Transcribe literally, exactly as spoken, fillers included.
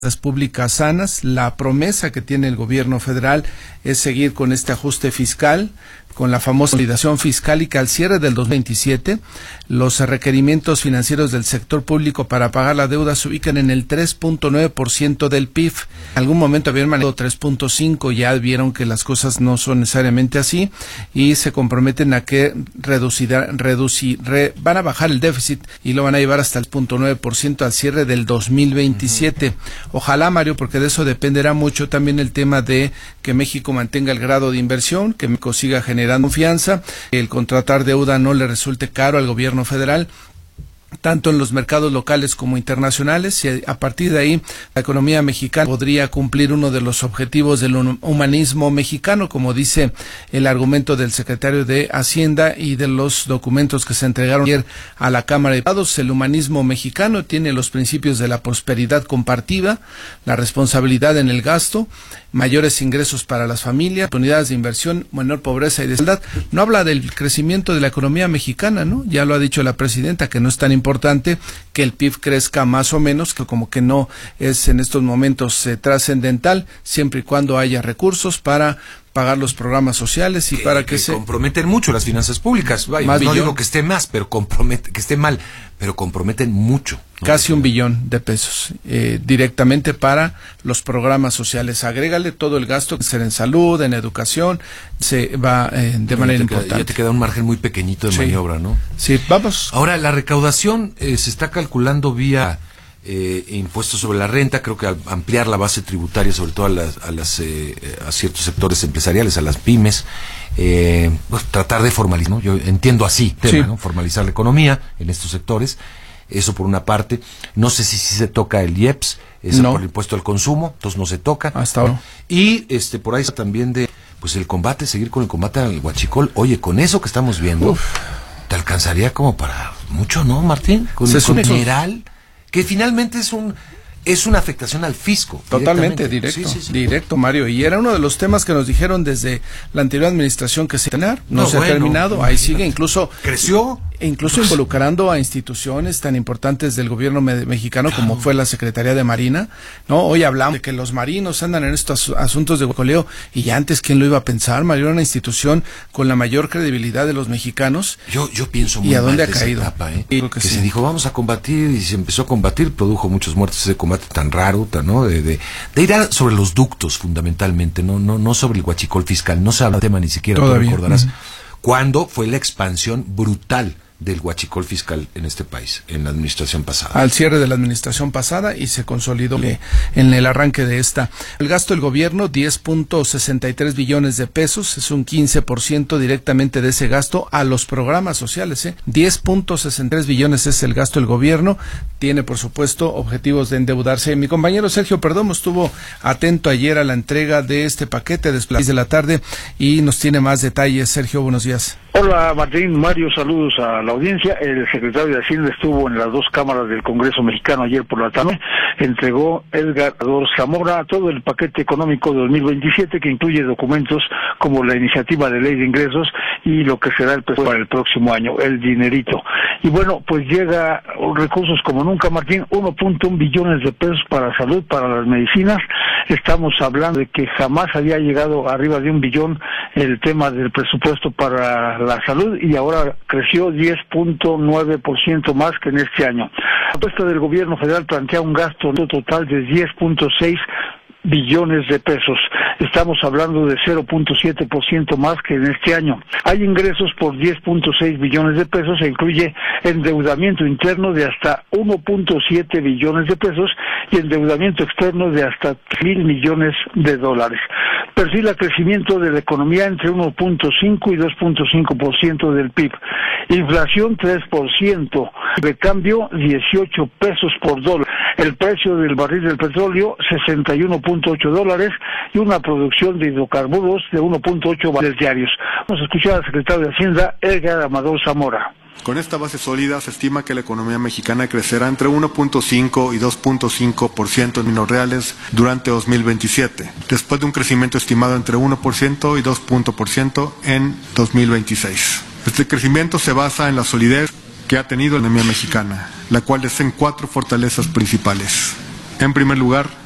públicas sanas. La promesa que tiene el gobierno federal es seguir con este ajuste fiscal, con la famosa consolidación fiscal, y que al cierre del dos mil veintisiete los requerimientos financieros del sector público para pagar la deuda se ubican en el tres punto nueve por ciento del P I B. En algún momento habían manejado tres punto cinco, ya vieron que las cosas no son necesariamente así y se comprometen a que reducirá, reducir, re, van a bajar el déficit y lo van a llevar hasta el tres punto nueve por ciento al cierre del dos mil veintisiete. Uh-huh. Ojalá, Mario, porque de eso dependerá mucho también el tema de que México mantenga el grado de inversión, que México siga generando confianza, que el contratar deuda no le resulte caro al gobierno federal, tanto en los mercados locales como internacionales, y a partir de ahí la economía mexicana podría cumplir uno de los objetivos del humanismo mexicano, como dice el argumento del secretario de Hacienda y de los documentos que se entregaron ayer a la Cámara de Diputados. El humanismo mexicano tiene los principios de la prosperidad compartida, la responsabilidad en el gasto, mayores ingresos para las familias, oportunidades de inversión, menor pobreza y desigualdad. No habla del crecimiento de la economía mexicana, ¿no? Ya lo ha dicho la presidenta, que no es tan importante que el P I B crezca más o menos, que como que no es en estos momentos eh, trascendental, siempre y cuando haya recursos para pagar los programas sociales y que, para que, que se comprometen mucho las finanzas públicas. Vaya, más no billón. digo que esté más, pero compromete, que esté mal, pero comprometen mucho, ¿no? Casi un billón de pesos eh, directamente para los programas sociales. Agrégale todo el gasto que será en salud, en educación, se va eh, de manera ya importante. Queda, ya te queda un margen muy pequeñito de sí. maniobra, ¿no? Sí, vamos. Ahora, la recaudación eh, se está calculando vía eh, impuestos sobre la renta. Creo que al ampliar la base tributaria, sobre todo a, las, a, las, eh, a ciertos sectores empresariales, a las pymes, eh, pues, tratar de formalizar, ¿no? Yo entiendo así, tema, sí. ¿no? Formalizar la economía en estos sectores. Eso por una parte. No sé si, si se toca el I E P S, eso no. Por el impuesto al consumo, entonces no se toca. Hasta ahora. Y este por ahí también de pues el combate, seguir con el combate al huachicol. Oye, con eso que estamos viendo, uf, te alcanzaría como para mucho, ¿no, Martín? Con el general, que finalmente es un es una afectación al fisco. Totalmente directo, sí, sí, sí. directo, Mario. Y era uno de los temas que nos dijeron desde la anterior administración que se tener, no, no se bueno, ha terminado, ahí sigue, incluso creció. E incluso involucrando a instituciones tan importantes del gobierno me mexicano claro. como fue la Secretaría de Marina, ¿no? Hoy hablamos de que los marinos andan en estos asuntos de huachicoleo, y ya antes, ¿quién lo iba a pensar? Mario, era una institución con la mayor credibilidad de los mexicanos. Yo yo pienso muy ¿Y a dónde mal ha caído? Etapa, ¿eh? que, que sí. se dijo, vamos a combatir, y se empezó a combatir, produjo muchos muertos ese combate tan raro, tan, ¿no? De, de, de ir a, sobre los ductos, fundamentalmente, no no no sobre el huachicol fiscal. No se habla del tema ni siquiera, tú recordarás, uh-huh. cuando fue la expansión brutal del huachicol fiscal en este país, en la administración pasada. Al cierre de la administración pasada, y se consolidó en el arranque de esta. El gasto del gobierno, diez punto sesenta y tres billones de pesos, es un quince por ciento directamente de ese gasto a los programas sociales. ¿eh? diez punto sesenta y tres billones es el gasto del gobierno. Tiene, por supuesto, objetivos de endeudarse. Mi compañero Sergio Perdomo estuvo atento ayer a la entrega de este paquete desde las seis de la tarde y nos tiene más detalles. Sergio, buenos días. Hola Martín, Mario, saludos a la audiencia. El secretario de Hacienda estuvo en las dos cámaras del Congreso mexicano ayer por la tarde. Entregó Edgar Ador Zamora todo el paquete económico de dos mil veintisiete, que incluye documentos como la iniciativa de ley de ingresos y lo que será el presupuesto para el próximo año, el dinerito. Y bueno, pues llega recursos como nunca, Martín, uno punto uno billones de pesos para salud, para las medicinas. Estamos hablando de que jamás había llegado arriba de un billón el tema del presupuesto para la salud, y ahora creció diez punto nueve por ciento más que en este año. La propuesta del gobierno federal plantea un gasto total de diez punto seis billones de pesos. Estamos hablando de cero punto siete por ciento más que en este año. Hay ingresos por diez punto seis billones de pesos, e incluye endeudamiento interno de hasta uno punto siete billones de pesos y endeudamiento externo de hasta mil millones de dólares. Perfila crecimiento de la economía entre uno punto cinco y dos punto cinco por ciento del P I B. Inflación tres por ciento. De cambio dieciocho pesos por dólar. El precio del barril del petróleo sesenta y uno punto ocho dólares y una producción de hidrocarburos de uno punto ocho barriles diarios. Vamos a escuchar al secretario de Hacienda, Edgar Amador Zamora. Con esta base sólida se estima que la economía mexicana crecerá entre uno punto cinco y dos punto cinco por ciento en términos reales durante dos mil veintisiete, después de un crecimiento estimado entre uno por ciento y dos punto por ciento en dos mil veintiséis. Este crecimiento se basa en la solidez que ha tenido la economía mexicana, la cual es en cuatro fortalezas principales. En primer lugar,